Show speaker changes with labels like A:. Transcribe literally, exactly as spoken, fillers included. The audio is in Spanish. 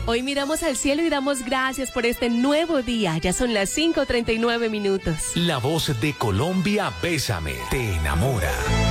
A: Hoy miramos al cielo y damos gracias por este nuevo día. Ya son las cinco treinta y nueve minutos.
B: La voz de Colombia, Bésame, te enamora.